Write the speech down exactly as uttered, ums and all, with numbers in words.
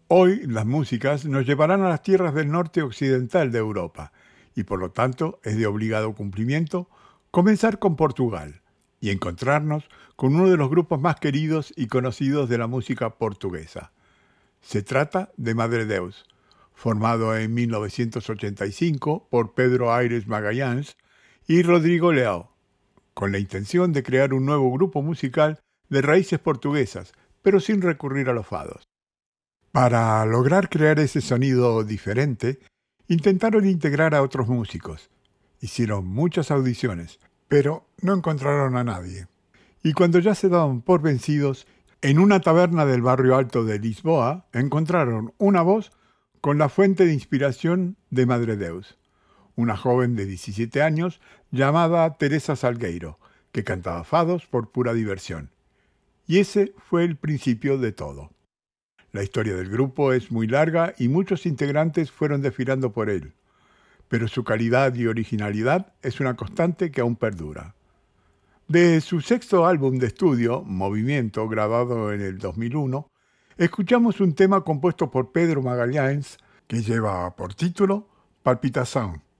Hoy las músicas nos llevarán a las tierras del norte occidental de Europa y por lo tanto es de obligado cumplimiento comenzar con Portugal y encontrarnos con uno de los grupos más queridos y conocidos de la música portuguesa. Se trata de Madre Deus, formado en mil novecientos ochenta y cinco por Pedro Aires Magalhães y Rodrigo Leão, con la intención de crear un nuevo grupo musical de raíces portuguesas, pero sin recurrir a los fados. Para lograr crear ese sonido diferente, intentaron integrar a otros músicos. Hicieron muchas audiciones, pero no encontraron a nadie. Y cuando ya se daban por vencidos, en una taberna del barrio alto de Lisboa encontraron una voz con la fuente de inspiración de Madre Deus, una joven de diecisiete años llamada Teresa Salgueiro, que cantaba fados por pura diversión. Y ese fue el principio de todo. La historia del grupo es muy larga y muchos integrantes fueron desfilando por él, pero su calidad y originalidad es una constante que aún perdura. De su sexto álbum de estudio, Movimiento, grabado en el dos mil uno, escuchamos un tema compuesto por Pedro Magalhães que lleva por título Palpitação.